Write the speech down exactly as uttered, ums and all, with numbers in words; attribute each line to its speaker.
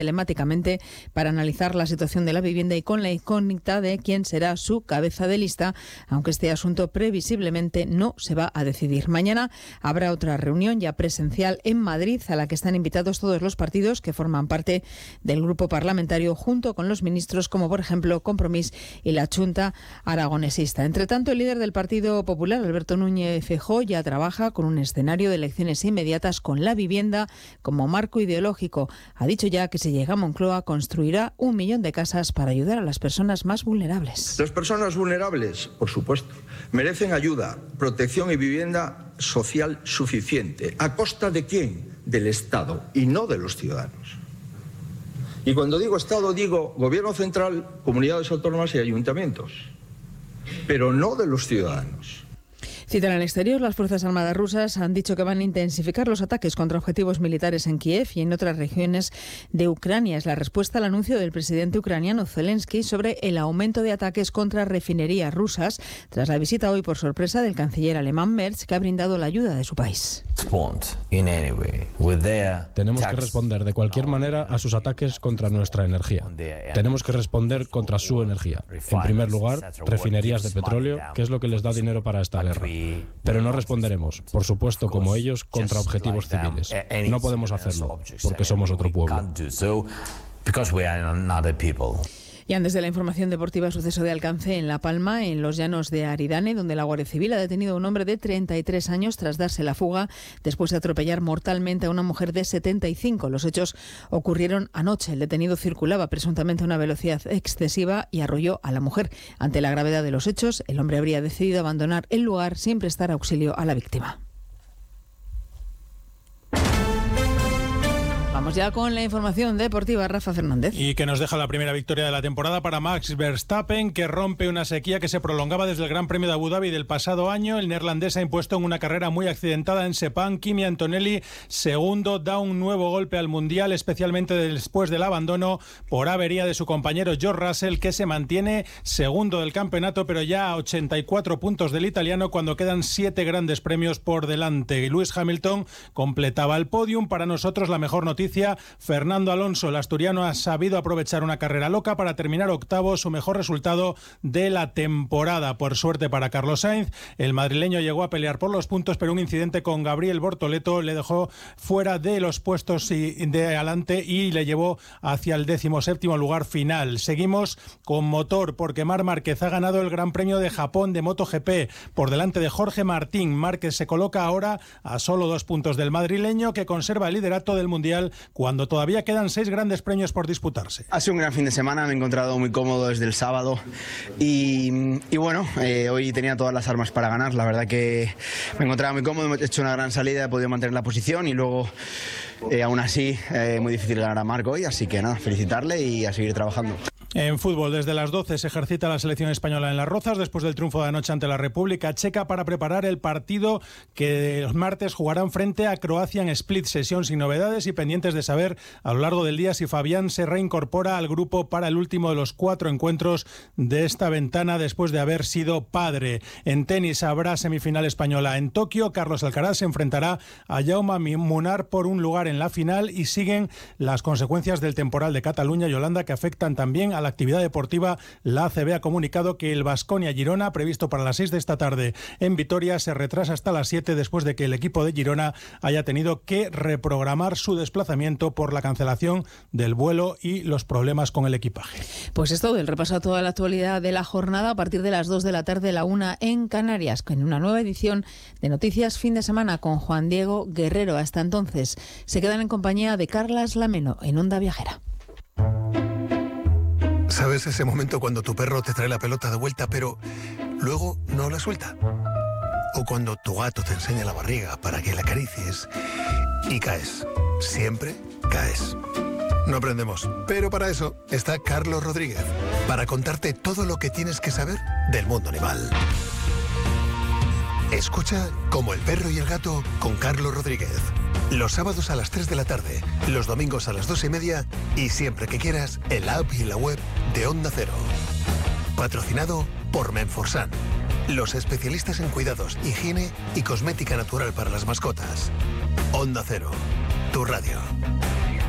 Speaker 1: telemáticamente para analizar la situación de la vivienda y con la incógnita de quién será su cabeza de lista, aunque este asunto previsiblemente no se va a decidir. Mañana habrá otra reunión ya presencial en Madrid a la que están invitados todos los partidos que forman parte del grupo parlamentario junto con los ministros como por ejemplo Compromís y la Chunta Aragonesista. Entre tanto, el líder del Partido Popular, Alberto Núñez Feijóo, ya trabaja con un escenario de elecciones inmediatas con la vivienda como marco ideológico. Ha dicho ya que se llega a Moncloa, construirá un millón de casas para ayudar a las personas más vulnerables.
Speaker 2: Las personas vulnerables, por supuesto, merecen ayuda, protección y vivienda social suficiente. ¿A costa de quién? Del Estado y no de los ciudadanos. Y cuando digo Estado, digo Gobierno central, comunidades autónomas y ayuntamientos, pero no de los ciudadanos.
Speaker 1: Citan al exterior, las Fuerzas Armadas rusas han dicho que van a intensificar los ataques contra objetivos militares en Kiev y en otras regiones de Ucrania. Es la respuesta al anuncio del presidente ucraniano Zelensky sobre el aumento de ataques contra refinerías rusas tras la visita hoy por sorpresa del canciller alemán Merz, que ha brindado la ayuda de su país.
Speaker 3: Tenemos que responder de cualquier manera a sus ataques contra nuestra energía. Tenemos que responder contra su energía. En primer lugar, refinerías de petróleo, que es lo que les da dinero para esta guerra. Pero no responderemos, por supuesto, como ellos, contra objetivos civiles. No podemos hacerlo, porque somos otro pueblo.
Speaker 1: Y antes de la información deportiva, suceso de alcance en La Palma, en los llanos de Aridane, donde la Guardia Civil ha detenido a un hombre de treinta y tres años tras darse la fuga después de atropellar mortalmente a una mujer de setenta y cinco. Los hechos ocurrieron anoche. El detenido circulaba presuntamente a una velocidad excesiva y arrolló a la mujer. Ante la gravedad de los hechos, el hombre habría decidido abandonar el lugar sin prestar auxilio a la víctima. Vamos ya con la información deportiva, Rafa Fernández.
Speaker 4: Y que nos deja la primera victoria de la temporada para Max Verstappen, que rompe una sequía que se prolongaba desde el Gran Premio de Abu Dhabi del pasado año. El neerlandés ha impuesto en una carrera muy accidentada en Sepang. Kimi Antonelli, segundo, da un nuevo golpe al Mundial, especialmente después del abandono por avería de su compañero George Russell, que se mantiene segundo del campeonato, pero ya a ochenta y cuatro puntos del italiano cuando quedan siete grandes premios por delante. Lewis Hamilton completaba el podium. Para nosotros la mejor noticia: Fernando Alonso, el asturiano, ha sabido aprovechar una carrera loca para terminar octavo, su mejor resultado de la temporada. Por suerte para Carlos Sainz, el madrileño llegó a pelear por los puntos, pero un incidente con Gabriel Bortoleto le dejó fuera de los puestos de adelante y le llevó hacia el decimoséptimo lugar final. Seguimos con motor, porque Marc Márquez ha ganado el Gran Premio de Japón de MotoGP por delante de Jorge Martín. Márquez se coloca ahora a solo dos puntos del madrileño, que conserva el liderato del Mundial cuando todavía quedan seis grandes premios por disputarse.
Speaker 5: Ha sido un gran fin de semana, me he encontrado muy cómodo desde el sábado y, y bueno, eh, hoy tenía todas las armas para ganar. La verdad que me encontraba muy cómodo, he hecho una gran salida, he podido mantener la posición y luego eh, aún así eh, muy difícil ganar a Marc hoy, así que nada, felicitarle y a seguir trabajando.
Speaker 4: En fútbol, desde las doce se ejercita la selección española en Las Rozas después del triunfo de anoche ante la República Checa para preparar el partido que los martes jugarán frente a Croacia en Split. Sesión sin novedades y pendientes de saber a lo largo del día si Fabián se reincorpora al grupo para el último de los cuatro encuentros de esta ventana después de haber sido padre. En tenis habrá semifinal española en Tokio. Carlos Alcaraz se enfrentará a Jaume Munar por un lugar en la final y siguen las consecuencias del temporal de Cataluña y Holanda que afectan también a la actividad deportiva. La A C B ha comunicado que el Baskonia-Girona, previsto para las seis de esta tarde en Vitoria, se retrasa hasta las siete después de que el equipo de Girona haya tenido que reprogramar su desplazamiento por la cancelación del vuelo y los problemas con el equipaje.
Speaker 1: Pues es todo, el repaso a toda la actualidad de la jornada a partir de las dos de la tarde, la una en Canarias, con una nueva edición de Noticias Fin de Semana con Juan Diego Guerrero. Hasta entonces, se quedan en compañía de Carlas Lameno en Onda Viajera.
Speaker 6: ¿Sabes ese momento cuando tu perro te trae la pelota de vuelta, pero luego no la suelta? O cuando tu gato te enseña la barriga para que la acaricies y caes. Siempre caes. No aprendemos, pero para eso está Carlos Rodríguez, para contarte todo lo que tienes que saber del mundo animal. Escucha Como el perro y el gato con Carlos Rodríguez. Los sábados a las tres de la tarde, los domingos a las dos y media y siempre que quieras en la app y la web de Onda Cero. Patrocinado por Menforsan, los especialistas en cuidados, higiene y cosmética natural para las mascotas. Onda Cero, tu radio.